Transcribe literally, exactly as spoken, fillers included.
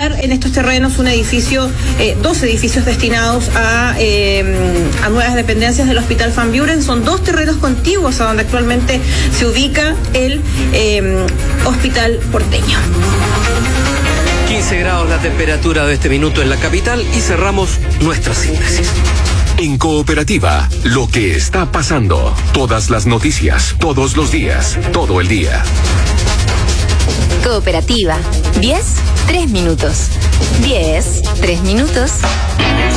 instalar en estos terrenos un edificio, eh, dos edificios destinados a, eh, a nuevas dependencias del Hospital Van Buren. Son dos terrenos contiguos a donde actualmente se ubica el eh, Hospital Porteño. quince grados la temperatura de este minuto en la capital y cerramos nuestra síntesis. En Cooperativa, lo que está pasando. Todas las noticias, todos los días, todo el día. Cooperativa. diez, tres minutos. diez, tres minutos.